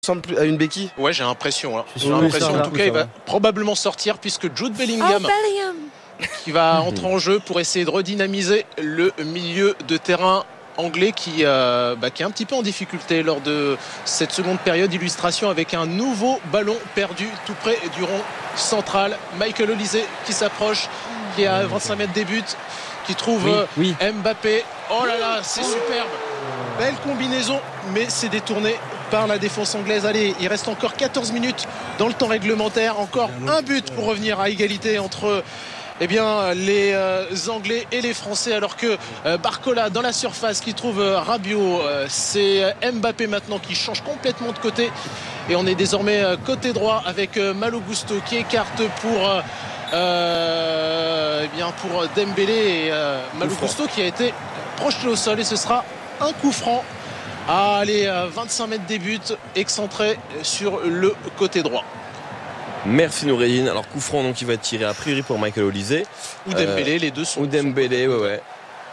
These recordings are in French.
ressemble plus à une béquille. Ouais, j'ai l'impression. En tout cas, il va probablement sortir puisque Jude Bellingham qui va entrer en jeu pour essayer de redynamiser le milieu de terrain anglais qui est un petit peu en difficulté lors de cette seconde période. Illustration avec un nouveau ballon perdu tout près du rond central. Michael Olise qui s'approche, qui est à 25 mètres des buts, qui trouve Mbappé. Oh là là, c'est superbe. Belle combinaison, mais c'est détourné par la défense anglaise. Allez, il reste encore 14 minutes dans le temps réglementaire. Encore un but pour revenir à égalité entre les Anglais et les Français, alors que Barcola dans la surface qui trouve Rabiot. C'est Mbappé maintenant qui change complètement de côté et on est désormais côté droit avec Malo Gusto qui écarte pour Dembélé et Malo Gusto qui a été projeté au sol et ce sera un coup franc à 25 mètres des buts, excentré sur le côté droit. Merci Noureddine. Alors coup franc donc, qui va tirer a priori pour Michael Olise ou Dembélé, les deux sont. Ou Dembélé, ouais.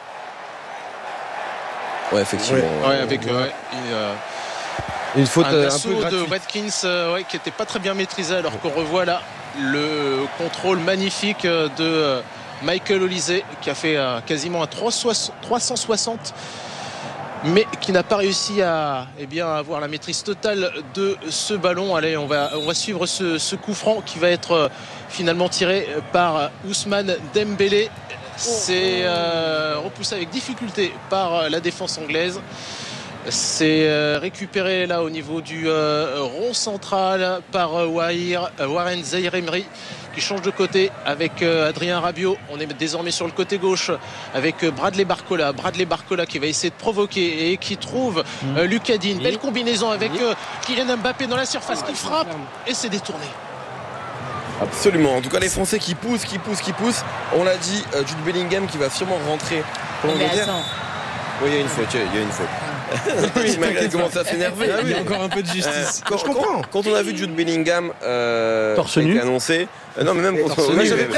Ouais, effectivement. Ouais, avec une faute un assaut de Watkins qui n'était pas très bien maîtrisé, alors qu'on revoit là le contrôle magnifique de Michael Olise qui a fait quasiment un 360 mais qui n'a pas réussi à avoir la maîtrise totale de ce ballon. Allez, on va suivre ce coup franc qui va être finalement tiré par Ousmane Dembélé. C'est repoussé avec difficulté par la défense anglaise. C'est récupéré là au niveau du rond central par Warren Zaïre-Emery qui change de côté avec Adrien Rabiot. On est désormais sur le côté gauche avec Bradley Barcola qui va essayer de provoquer et qui trouve Lucas Digne. Belle combinaison avec Kylian Mbappé dans la surface qui frappe et c'est détourné. Absolument, en tout cas les Français qui poussent. On l'a dit, Jude Bellingham qui va sûrement rentrer pour l'Angleterre. Oui, il y a une faute. Il commence à s'énerver. Il y a encore un peu de justice. Je comprends. Quand on a vu Jude Bellingham torse nu annoncé, non mais même contre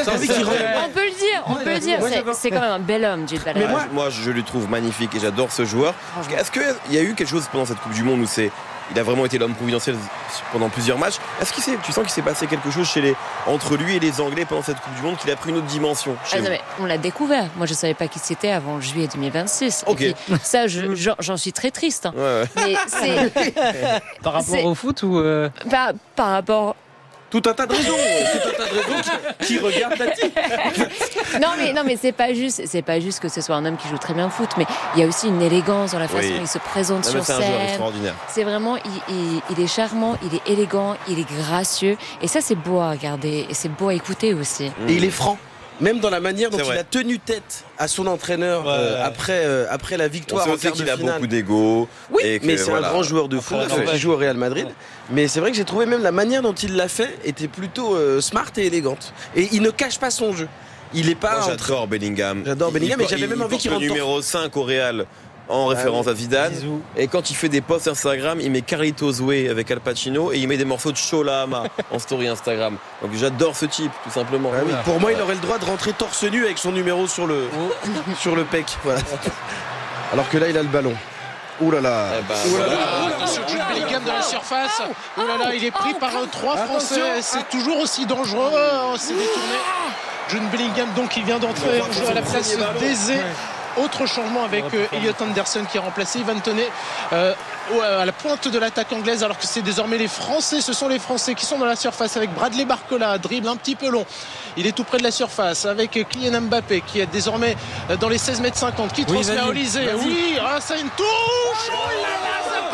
on peut le dire. C'est quand même un bel homme, Jude Bellingham. Moi je le trouve magnifique et j'adore ce joueur. Est-ce qu'il y a eu quelque chose pendant cette Coupe du Monde où il a vraiment été l'homme providentiel pendant plusieurs matchs? Est-ce que tu sens qu'il s'est passé quelque chose entre lui et les Anglais pendant cette Coupe du Monde, qu'il a pris une autre dimension mais on l'a découvert. Moi, je ne savais pas qui c'était avant juillet 2026. Ok. Et puis, ça, j'en suis très triste. Hein. Ouais. Mais par rapport au foot ou par rapport. Tout un tas de raisons qui regardent Tati. Non mais c'est pas juste que ce soit un homme qui joue très bien au foot, mais il y a aussi une élégance dans la façon dont il se présente sur scène. C'est un joueur extraordinaire. C'est vraiment il est charmant, il est élégant, il est gracieux et ça c'est beau à regarder et c'est beau à écouter aussi. Et il est franc. Même dans la manière dont il a tenu tête à son entraîneur après la victoire en quart de finale. Il a beaucoup d'ego. Oui, mais c'est un grand joueur de foot qui joue au Real Madrid. Mais c'est vrai que j'ai trouvé même la manière dont il l'a fait était plutôt smart et élégante. Et il ne cache pas son jeu. Il est pas. Moi, j'adore Bellingham. Mais j'avais même envie qu'il rentre. Le numéro 5 au Real. En référence à Zidane. Bisous. Et quand il fait des posts Instagram, il met Carlitos Way avec Al Pacino et il met des morceaux de Shola Ama en story Instagram. Donc j'adore ce type, tout simplement. Oui. Pour moi, il aurait le droit de rentrer torse nu avec son numéro sur le pec. Voilà. Alors que là, il a le ballon. Ouh là là. Sur Jude Bellingham dans la surface. Ouh là là, il est pris par 3 Français. C'est toujours aussi dangereux. C'est détourné. Jude Bellingham donc il vient d'entrer à la place d'Eze. Autre changement avec Elliot Anderson qui est remplacé. Ivan Toney à la pointe de l'attaque anglaise, alors que c'est désormais les Français. Ce sont les Français qui sont dans la surface avec Bradley Barcola, dribble un petit peu long. Il est tout près de la surface avec Kylian Mbappé qui est désormais dans les 16 mètres 50 qui transmet à Olise. Ça une touche. Oh là là, ça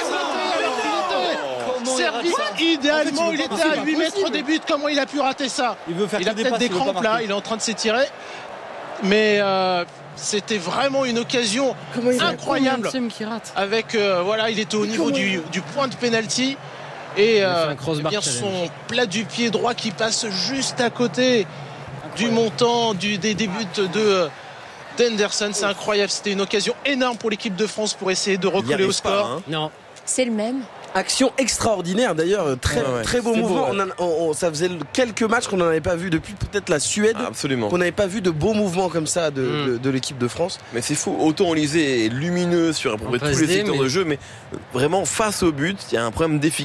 pas servi idéalement. Il était à 8 mètres des buts. Comment il a pu rater ça? Il a peut-être des crampes là. Il est en train de s'étirer. Mais c'était vraiment une occasion incroyable avec il était au niveau du point de pénalty et son plat du pied droit qui passe juste à côté du montant des buts d'Henderson. C'est incroyable, c'était une occasion énorme pour l'équipe de France pour essayer de recoller au score. Non, c'est le même. Action extraordinaire d'ailleurs, très beau mouvement. Ça faisait quelques matchs qu'on n'en avait pas vu depuis peut-être la Suède. Absolument. Qu'on n'avait pas vu de beaux mouvements comme ça de l'équipe de France. Mais c'est fou. Autant Olise est lumineux sur à peu près tous les secteurs de jeu, mais vraiment face au but, il y a un problème d'efficacité.